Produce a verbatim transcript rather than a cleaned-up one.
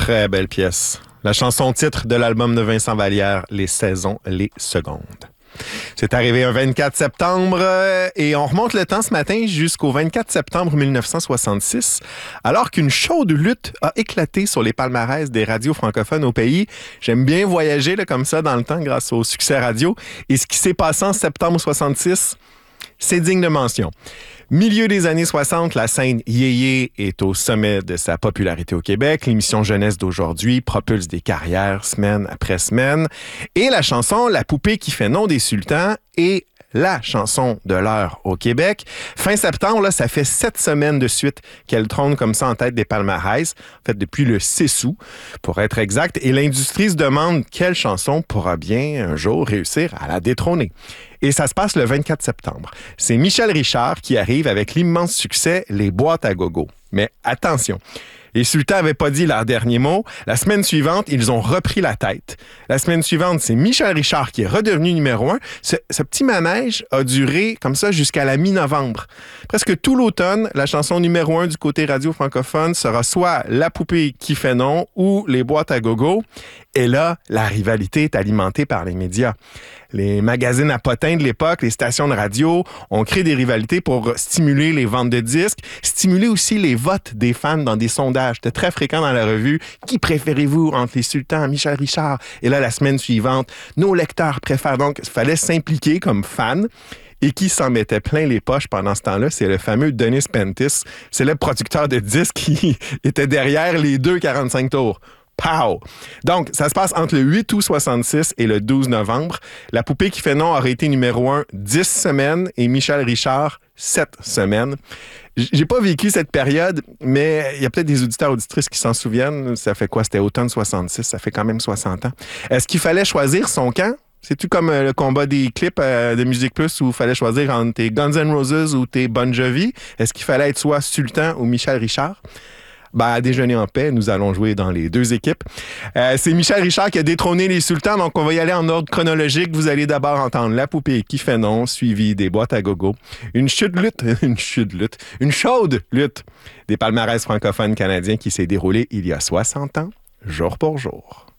Très belle pièce. La chanson titre de l'album de Vincent Vallière, Les saisons, les secondes. C'est arrivé un vingt-quatre septembre euh, et on remonte le temps ce matin jusqu'au vingt-quatre septembre mille neuf cent soixante-six, alors qu'une chaude lutte a éclaté sur les palmarès des radios francophones au pays. J'aime bien voyager là, comme ça dans le temps grâce au succès radio. Et ce qui s'est passé en septembre soixante-six, c'est digne de mention. Milieu des années soixante, la scène yéyé est au sommet de sa popularité au Québec. L'émission Jeunesse d'aujourd'hui propulse des carrières semaine après semaine. Et la chanson La poupée qui fait nom des sultans est la chanson de l'heure au Québec. Fin septembre, là, ça fait sept semaines de suite qu'elle trône comme ça en tête des palmarès. En fait, depuis le six août, pour être exact. Et l'industrie se demande quelle chanson pourra bien un jour réussir à la détrôner. Et ça se passe le vingt-quatre septembre. C'est Michel Richard qui arrive avec l'immense succès Les boîtes à gogo. Mais attention, les Sultans n'avaient pas dit leur dernier mot. La semaine suivante, ils ont repris la tête. La semaine suivante, c'est Michel Richard qui est redevenu numéro un. Ce, ce petit manège a duré comme ça jusqu'à la mi-novembre. Presque tout l'automne, la chanson numéro un du côté radio francophone sera soit La poupée qui fait nom ou Les boîtes à gogo. Et là, la rivalité est alimentée par les médias. Les magazines à potins de l'époque, les stations de radio ont créé des rivalités pour stimuler les ventes de disques, stimuler aussi les votes des fans dans des sondages. C'était très fréquent dans la revue. Qui préférez-vous entre les Sultans, Michel Richard? Et là, la semaine suivante, nos lecteurs préfèrent. Donc, il fallait s'impliquer comme fan. Et qui s'en mettait plein les poches pendant ce temps-là, c'est le fameux Denis Pentis, c'est le producteur de disques qui était derrière les deux quarante-cinq tours. Pow! Donc, ça se passe entre le huit août soixante-six et le douze novembre. La poupée qui fait nom aurait été numéro un dix semaines et Michel Richard, sept semaines. J'ai pas vécu cette période, mais il y a peut-être des auditeurs auditrices qui s'en souviennent. Ça fait quoi? C'était automne soixante-six, ça fait quand même soixante ans. Est-ce qu'il fallait choisir son camp? C'est-tu comme le combat des clips euh, de Musique Plus où il fallait choisir entre tes Guns N' Roses ou tes Bon Jovi? Est-ce qu'il fallait être soit Sultan ou Michel Richard? Ben, à déjeuner en paix, nous allons jouer dans les deux équipes. Euh, c'est Michel Richard qui a détrôné les Sultans, donc on va y aller en ordre chronologique. Vous allez d'abord entendre La poupée qui fait nom, suivi des boîtes à gogo. Une chute lutte, une chute lutte, une chaude lutte des palmarès francophones canadiens qui s'est déroulée il y a soixante ans, jour pour jour.